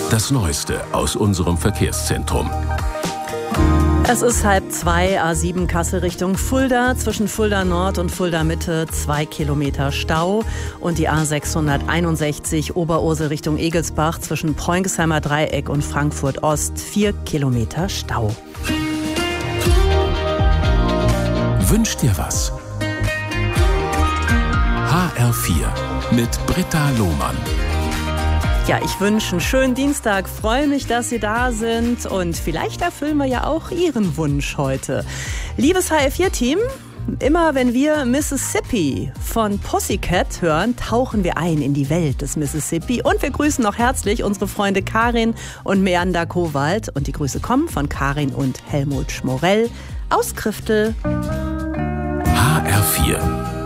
Das Neueste aus unserem Verkehrszentrum. Es ist 1:30, A7 Kassel Richtung Fulda. Zwischen Fulda Nord und Fulda Mitte 2 Kilometer Stau. Und die A661 Oberursel Richtung Egelsbach zwischen Preunxheimer Dreieck und Frankfurt Ost 4 Kilometer Stau. Wünsch dir was? HR4 mit Britta Lohmann. Ja, ich wünsche einen schönen Dienstag, freue mich, dass Sie da sind und vielleicht erfüllen wir ja auch Ihren Wunsch heute. Liebes HR4-Team, immer wenn wir Mississippi von Pussycat hören, tauchen wir ein in die Welt des Mississippi und wir grüßen noch herzlich unsere Freunde Karin und Meander Kowald und die Grüße kommen von Karin und Helmut Schmorell aus Kriftel. HR4